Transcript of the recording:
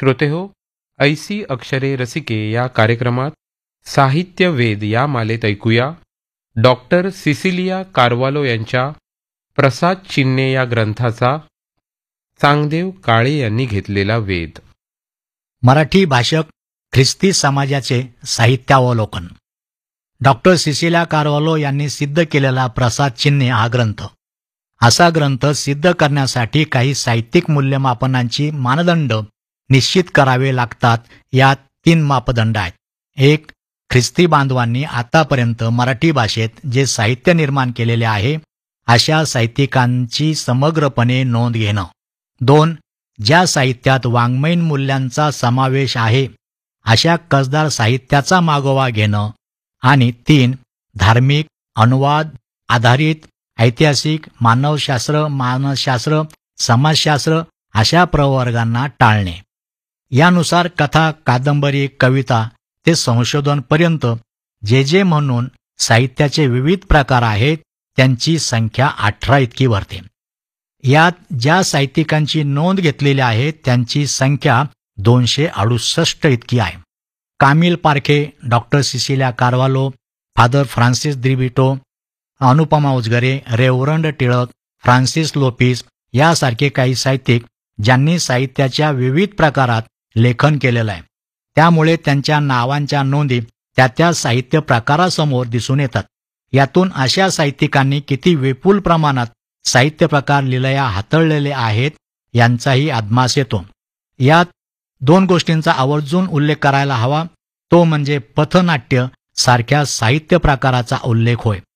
श्रोतेहो, ऐसी अक्षरे रसिके या कार्यक्रमात साहित्य वेद या मालेत ऐकूया डॉक्टर सिसिलिया कार्वालो यांच्या प्रसाद चिन्हे या ग्रंथाचा चांगदेव काळे यांनी घेतलेला वेध. मराठी भाषक ख्रिस्ती समाजाचे साहित्यावलोकन. डॉक्टर सिसिलिया कार्वालो यांनी सिद्ध केलेला प्रसाद चिन्हे हा ग्रंथ. असा ग्रंथ सिद्ध करण्यासाठी काही साहित्यिक मूल्यमापनांची मानदंड निश्चित करावे लागतात. यात 3 मापदंड आहेत. 1. ख्रिस्ती बांधवांनी आतापर्यंत मराठी भाषेत जे साहित्य निर्माण केलेले आहे अशा साहित्यिकांची समग्रपणे नोंद घेणं. 2. ज्या साहित्यात वाङ्मयीन मूल्यांचा समावेश आहे अशा कसदार साहित्याचा मागोवा घेणं. आणि 3. धार्मिक, अनुवाद आधारित, ऐतिहासिक, मानसशास्त्र, समाजशास्त्र अशा प्रवर्गांना टाळणे. यानुसार कथा, कादंबरी, कविता ते संशोधनपर्यंत जे म्हणून साहित्याचे विविध प्रकार आहेत त्यांची संख्या 18 इतकी भरते. यात ज्या साहित्यिकांची नोंद घेतलेली आहे त्यांची संख्या 268 इतकी आहे. कामिल Parkhe, doctor Sicilia Carvalho, father Francis Dibrito, Anupama Ujgare, reverend Tilak, Francis Lopes यासारखे काही साहित्यिक ज्यांनी साहित्याच्या विविध प्रकारात लेखन केलेलं आहे. त्यामुळे त्यांच्या नावांच्या नोंदी त्या साहित्य प्रकारासमोर दिसून येतात. यातून अशा साहित्यिकांनी किती विपुल प्रमाणात साहित्य प्रकार लिलया हाताळलेले आहेत यांचाही अदमास येतो. यात 2 गोष्टींचा आवर्जून उल्लेख करायला हवा, तो म्हणजे पथनाट्य सारख्या साहित्य प्रकाराचा उल्लेख होय.